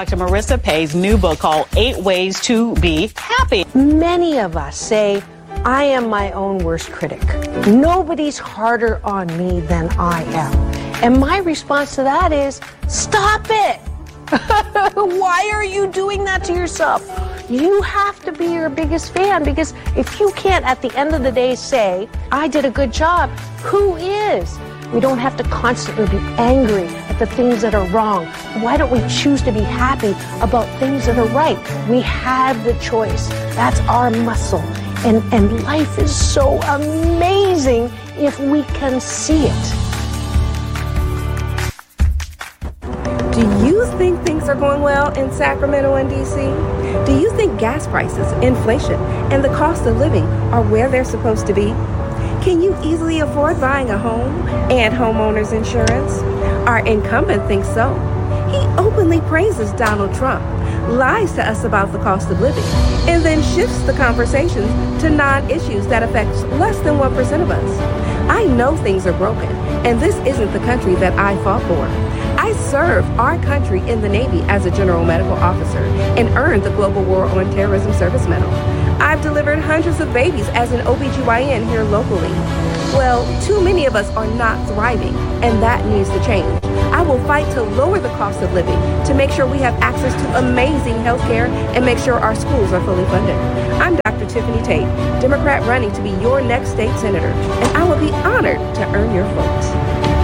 Dr. Marissa Pay's new book called 8 Ways to Be Happy. Many of us say, I am my own worst critic. Nobody's harder on me than I am. And my response to that is, stop it. Why are you doing that to yourself? You have to be your biggest fan, because if you can't at the end of the day say, I did a good job, who is? We don't have to constantly be angry at the things that are wrong. Why don't we choose to be happy about things that are right? We have the choice. That's our muscle. And life is so amazing if we can see it. Do you think things are going well in Sacramento and D.C.? Do you think gas prices, inflation, and the cost of living are where they're supposed to be? Can you easily afford buying a home and homeowners insurance? Our incumbent thinks so. He openly praises Donald Trump, lies to us about the cost of living, and then shifts the conversation to non-issues that affect less than 1% of us. I know things are broken, and this isn't the country that I fought for. I served our country in the Navy as a general medical officer and earned the Global War on Terrorism Service Medal. I've delivered hundreds of babies as an OBGYN here locally. Well, too many of us are not thriving, and that needs to change. I will fight to lower the cost of living, to make sure we have access to amazing health care, and make sure our schools are fully funded. I'm Dr. Tiffany Tate, Democrat running to be your next state senator, and I will be honored to earn your vote.